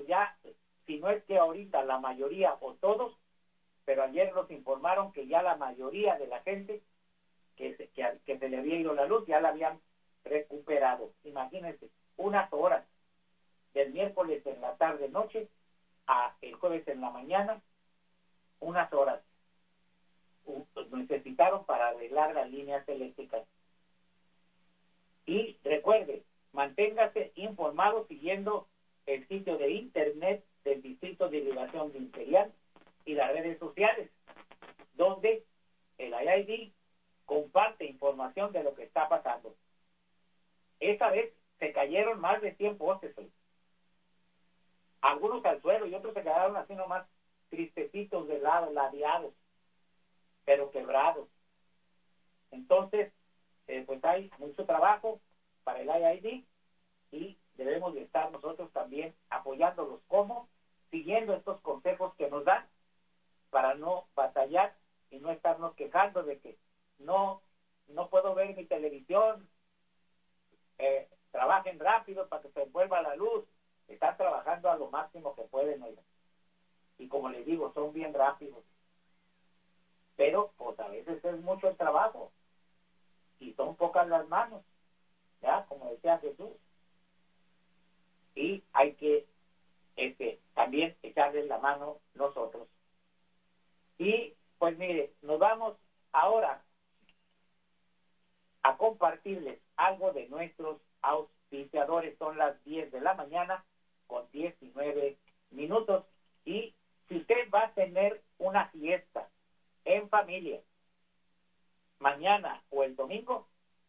pues ya, si no es que ahorita la mayoría o todos, pero ayer nos informaron que ya la mayoría de la gente que se le había ido la luz ya la habían recuperado. Imagínense, unas horas del miércoles en la tarde noche a el jueves en la mañana, unas horas necesitaron para arreglar las líneas eléctricas. Y recuerde, manténgase informado siguiendo el sitio de internet del Distrito de Delegación de Imperial y las redes sociales, donde el IID comparte información de lo que está pasando. Esta vez se cayeron más de 100 postes. Algunos al suelo y otros se quedaron así nomás tristecitos de lado, ladeados, pero quebrados. Entonces, pues hay mucho trabajo para el IID y debemos de estar nosotros también apoyándolos, como siguiendo estos consejos que nos dan para no batallar y no estarnos quejando de que no puedo ver mi televisión. Trabajen rápido para que se vuelva la luz. Están trabajando a lo máximo que pueden, oigan. Y como les digo, son bien rápidos. Pero pues a veces es mucho el trabajo y son pocas las manos, ya, como decía Jesús. Y hay que también echarles la mano nosotros. Y pues mire, nos vamos ahora a compartirles algo de nuestros auspiciadores. Son las 10 de la mañana con 19 minutos. Y si usted va a tener una fiesta en familia mañana o el domingo,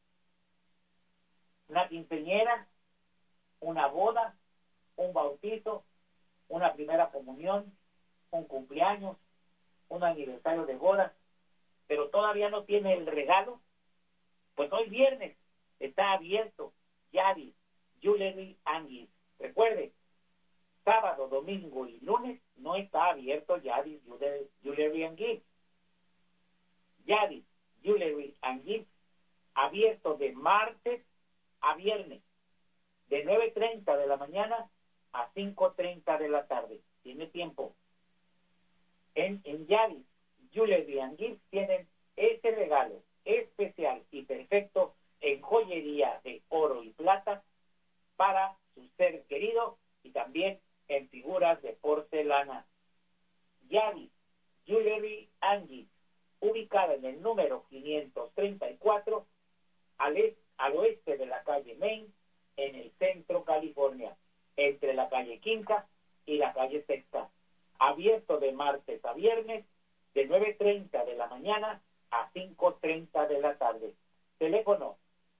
una quinceañera, una boda, un bautizo, una primera comunión, un cumpleaños, un aniversario de boda, pero todavía no tiene el regalo, pues hoy viernes está abierto Yadis Jewelry and Gifts. Recuerde, sábado, domingo y lunes no está abierto Yadis Jewelry and Gifts. Yadis Jewelry and Gifts abierto de martes a viernes, de 9:30 de la mañana a 5:30 de la tarde. Tiene tiempo. En Yadis Jewelry and Gifts tienen ese regalo especial y perfecto en joyería de oro y plata para su ser querido y también en figuras de porcelana. Yadis Jewelry and Gifts, ubicada en el número 534 al oeste de la calle Main, en el centro California, entre la calle Quinta y la calle Sexta. Abierto de martes a viernes, de 9:30 de la mañana a 5:30 de la tarde. Teléfono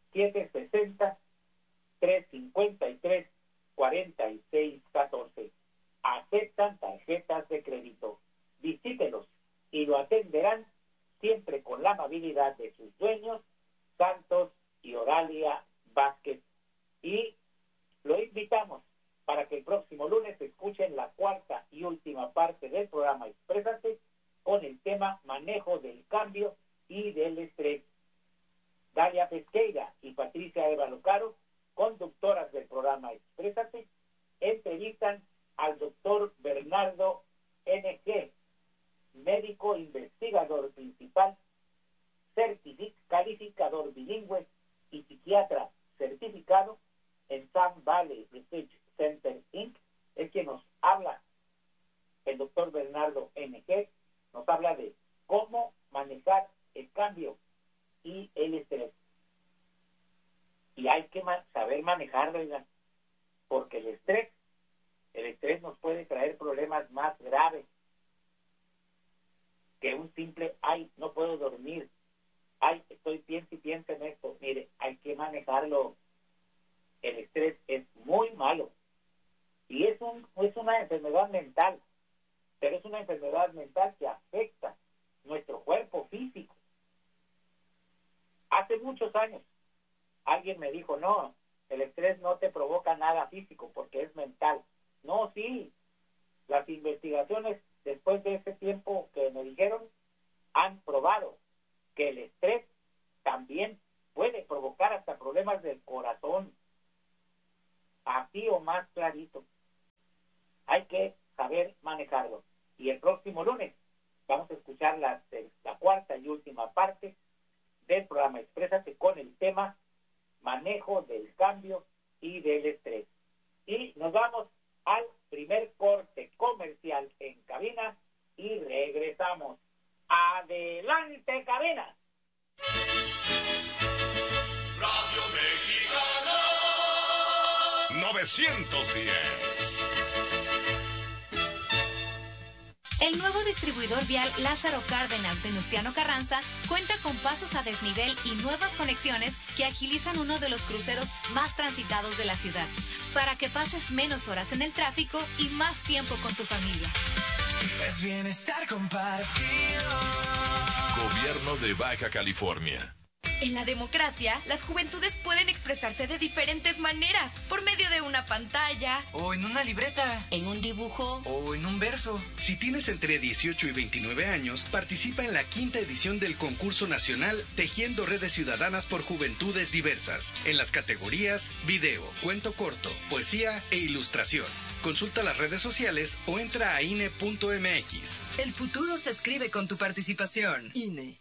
760-353-4614. Aceptan tarjetas de crédito. Visítelos y lo atenderán siempre con la amabilidad de sus dueños, Santos y Oralia Vázquez. Y lo invitamos para que el próximo lunes escuchen la cuarta y última parte del programa Exprésate con el tema manejo del cambio y del estrés. Dalia Pesqueira y Patricia Eva Locaro, conductoras del programa Exprésate, entrevistan al doctor Bernardo N.G., médico investigador principal, calificador bilingüe y psiquiatra certificado en Sun Valley Research Center, Inc. Es quien nos habla. El doctor Bernardo N.G. nos habla de cómo manejar el cambio y el estrés. Y hay que saber manejarlo, ¿verdad? Porque el estrés nos puede traer problemas más graves que un simple, no puedo dormir, estoy piensa y piensa en esto. Mire, hay que manejarlo. El estrés es muy malo y es una enfermedad mental, pero es una enfermedad mental que afecta nuestro cuerpo físico. Hace muchos años alguien me dijo, no, el estrés no te provoca nada físico porque es mental. No, sí, las investigaciones después de ese tiempo que me dijeron han probado que el estrés también puede provocar hasta problemas del corazón, así o más clarito. 910. El nuevo distribuidor vial Lázaro Cárdenas Venustiano Carranza cuenta con pasos a desnivel y nuevas conexiones que agilizan uno de los cruceros más transitados de la ciudad, para que pases menos horas en el tráfico y más tiempo con tu familia. Es bienestar compartido. Gobierno de Baja California. En la democracia, las juventudes pueden expresarse de diferentes maneras, por medio de una pantalla, o en una libreta, en un dibujo, o en un verso. Si tienes entre 18 y 29 años, participa en la 5ª edición del concurso nacional Tejiendo Redes Ciudadanas por Juventudes Diversas, en las categorías video, cuento corto, poesía e ilustración. Consulta las redes sociales o entra a INE.mx. El futuro se escribe con tu participación. INE.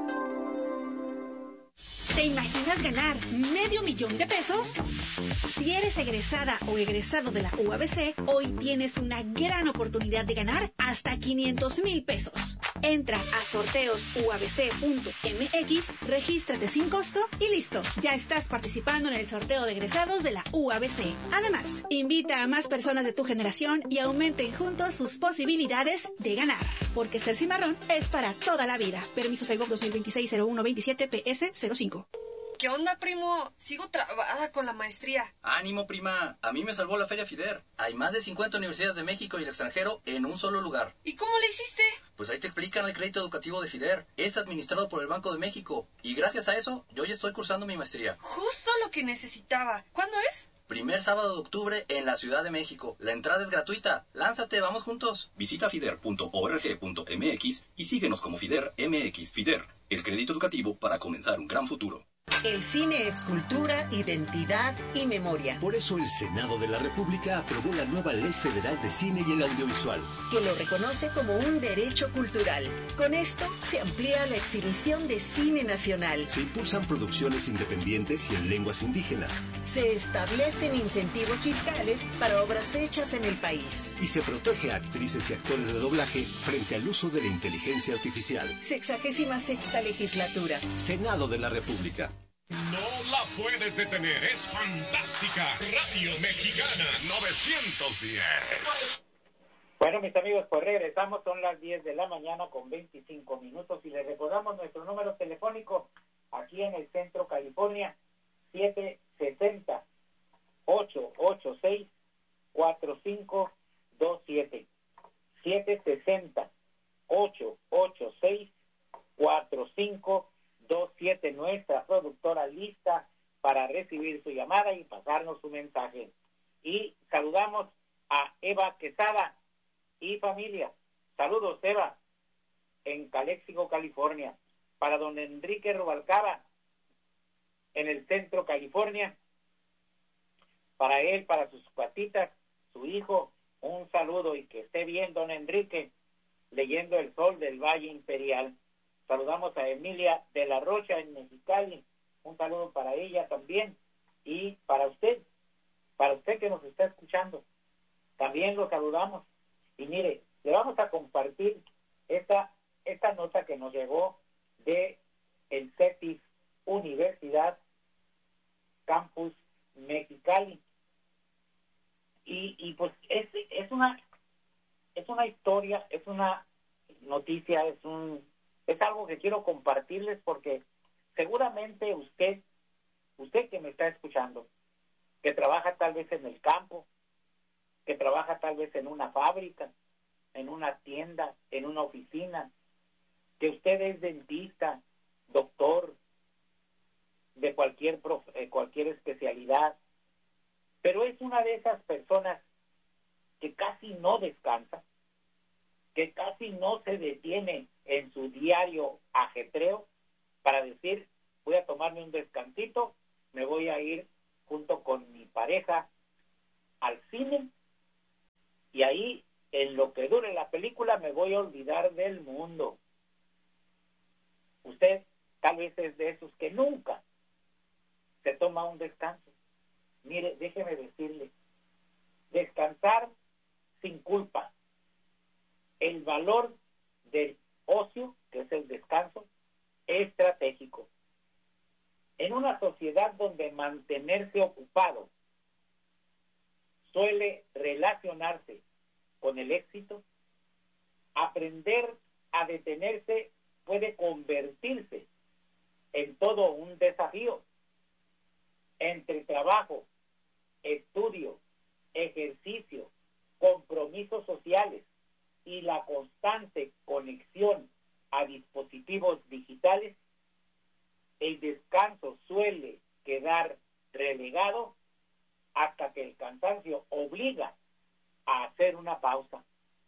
¿Te imaginas ganar $500,000 de pesos? Si eres egresada o egresado de la UABC, hoy tienes una gran oportunidad de ganar hasta $500,000 pesos. Entra a sorteosuabc.mx, regístrate sin costo y listo, ya estás participando en el sorteo de egresados de la UABC. Además, invita a más personas de tu generación y aumenten juntos sus posibilidades de ganar. Porque ser cimarrón es para toda la vida. Permiso Segov 2026-0127 PS05. ¿Qué onda, primo? Sigo trabada con la maestría. Ánimo, prima. A mí me salvó la Feria FIDER. Hay más de 50 universidades de México y el extranjero en un solo lugar. ¿Y cómo le hiciste? Pues ahí te explican el crédito educativo de FIDER. Es administrado por el Banco de México. Y gracias a eso, yo ya estoy cursando mi maestría. Justo lo que necesitaba. ¿Cuándo es? Primer sábado de octubre en la Ciudad de México. La entrada es gratuita. Lánzate, vamos juntos. Visita fider.org.mx y síguenos como FIDER MX. FIDER, el crédito educativo para comenzar un gran futuro. El cine es cultura, identidad y memoria. Por eso el Senado de la República aprobó la nueva Ley Federal de Cine y el Audiovisual, que lo reconoce como un derecho cultural. Con esto se amplía la exhibición de cine nacional. Se impulsan producciones independientes y en lenguas indígenas. Se establecen incentivos fiscales para obras hechas en el país. Y se protege a actrices y actores de doblaje frente al uso de la inteligencia artificial. 66ª legislatura. Senado de la República. No la puedes detener, es fantástica. Radio Mexicana 910. Bueno, mis amigos, pues regresamos, son las 10 de la mañana con 25 minutos y les recordamos nuestro número telefónico aquí en el Centro California, 760-886-4527. 760-886-4527. Nuestra productora lista para recibir su llamada y pasarnos su mensaje. Y saludamos a Eva Quesada y familia. Saludos, Eva, en Calexico, California. Para don Enrique Rubalcaba, en el Centro California. Para él, para sus cuatitas, su hijo, un saludo y que esté bien, don Enrique, leyendo El Sol del Valle Imperial. Saludamos a Emilia de la Rocha en Mexicali. Un saludo para ella también. Y para usted que nos está escuchando, también lo saludamos. Y mire, le vamos a compartir esta nota que nos llegó de el CETIS Universidad Campus Mexicali. Y pues es una historia, es una noticia, es algo que quiero compartirles porque seguramente usted que me está escuchando, que trabaja tal vez en el campo, que trabaja tal vez en una fábrica, en una tienda, en una oficina, que usted es dentista, doctor, de cualquier especialidad, pero es una de esas personas que casi no descansa, que casi no se detiene en su diario ajetreo para decir, voy a tomarme un descansito, me voy a ir junto con mi pareja al cine y ahí, en lo que dure la película, me voy a olvidar del mundo. Usted tal vez es de esos que nunca se toma un descanso. Mire, déjeme decirle, descansar sin culpa. El valor del ocio, que es el descanso, es estratégico. En una sociedad donde mantenerse ocupado suele relacionarse con el éxito, aprender a detenerse puede convertirse en todo un desafío. Entre trabajo, estudio, ejercicio, compromisos sociales y la constante conexión a dispositivos digitales, el descanso suele quedar relegado hasta que el cansancio obliga a hacer una pausa.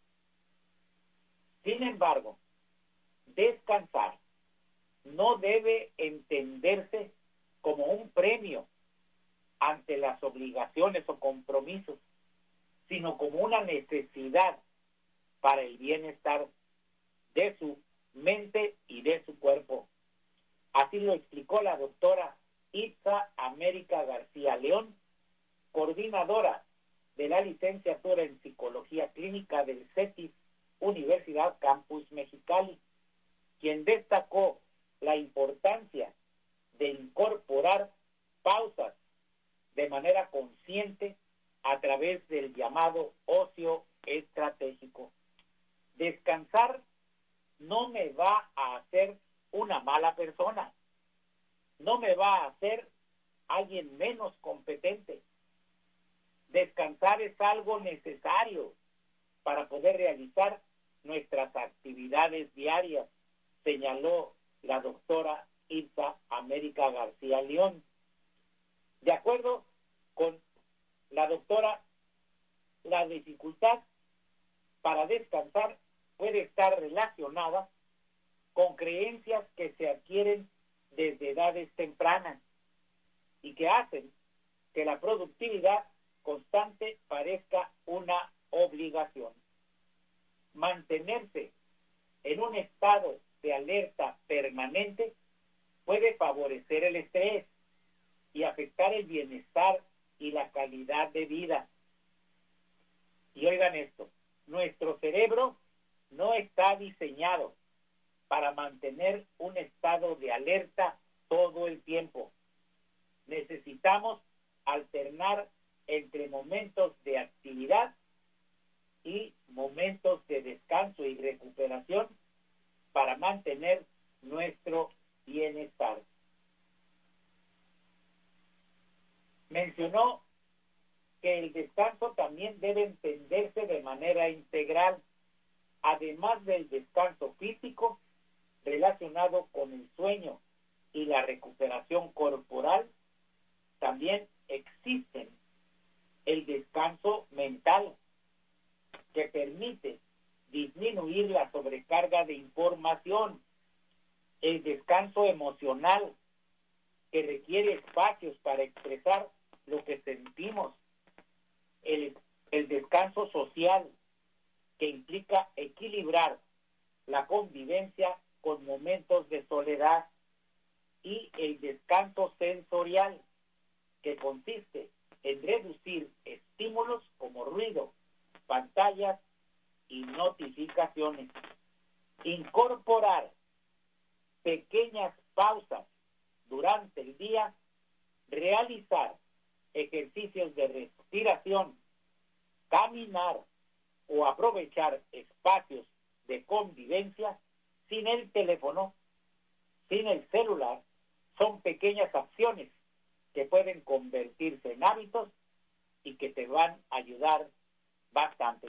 Sin embargo, descansar no debe entenderse como un premio ante las obligaciones o compromisos, sino como una necesidad para el bienestar de su mente y de su cuerpo. Así lo explicó la doctora Itza América García León, coordinadora de la licenciatura en Psicología Clínica del CETIS Universidad Campus Mexicali, quien destacó la importancia de incorporar pausas de manera consciente a través del llamado ocio estratégico. Descansar no me va a hacer una mala persona, no me va a hacer alguien menos competente. Descansar es algo necesario para poder realizar nuestras actividades diarias, señaló la doctora Itza América García León. De acuerdo con la doctora, la dificultad para descansar puede estar relacionada con creencias que se adquieren desde edades tempranas y que hacen que la productividad constante parezca una obligación. Mantenerse en un estado de alerta permanente puede favorecer el estrés y afectar el bienestar y la calidad de vida. Y oigan esto, nuestro cerebro no está diseñado para mantener un estado de alerta todo el tiempo. Necesitamos alternar entre momentos de actividad y momentos de descanso y recuperación para mantener nuestro bienestar. Mencionó que el descanso también debe entenderse de manera integral, además del descanso físico relacionado con el sueño y la recuperación corporal. También existen el descanso mental, que permite disminuir la sobrecarga de información, el descanso emocional, que requiere espacios para expresar lo que sentimos, el descanso social, que implica equilibrar la convivencia con momentos de soledad, y el descanso sensorial, que consiste en reducir estímulos como ruido, pantallas y notificaciones. Incorporar pequeñas pausas durante el día, realizar ejercicios de respiración, caminar o aprovechar espacios de convivencia sin el teléfono, sin el celular, son pequeñas acciones que pueden convertirse en hábitos y que te van a ayudar bastante.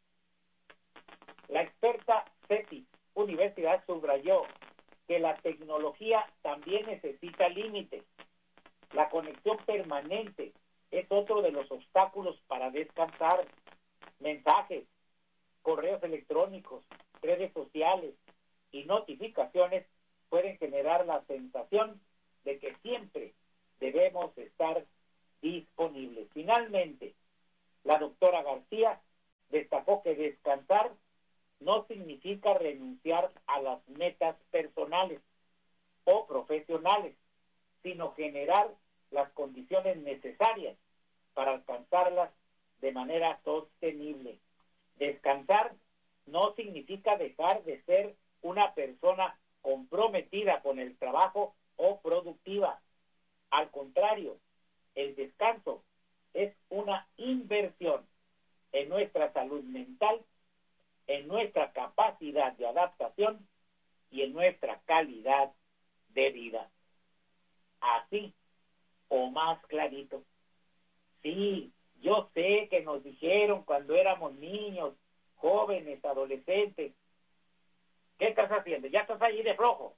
La experta CETIS Universidad subrayó que la tecnología también necesita límites. La conexión permanente es otro de los obstáculos para descansar. Mensajes, correos electrónicos, redes sociales y notificaciones pueden generar la sensación de que siempre debemos estar disponibles. Finalmente, la doctora García destacó que descansar no significa renunciar a las metas personales o profesionales, sino generar las condiciones necesarias para alcanzarlas de manera sostenible. Descansar no significa dejar de ser una persona comprometida con el trabajo o productiva. Al contrario, el descanso es una inversión en nuestra salud mental, en nuestra capacidad de adaptación y en nuestra calidad de vida. Así o más clarito. Sí, yo sé que nos dijeron cuando éramos niños, jóvenes, adolescentes, ¿qué estás haciendo? Ya estás ahí de flojo.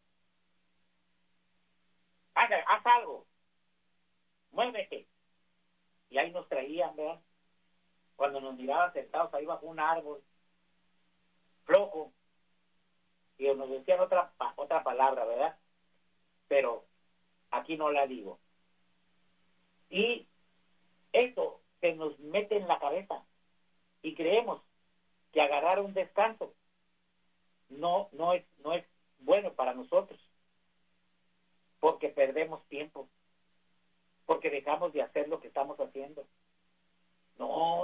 Anda, haz algo. Muévete. Y ahí nos traían, ¿verdad? Cuando nos miraban sentados ahí bajo un árbol, flojo, y nos decían otra palabra, ¿verdad? Pero aquí no la digo. Y eso se nos mete en la cabeza y creemos que agarrar un descanso no es bueno para nosotros, porque perdemos tiempo, porque dejamos de hacer lo que estamos haciendo. No,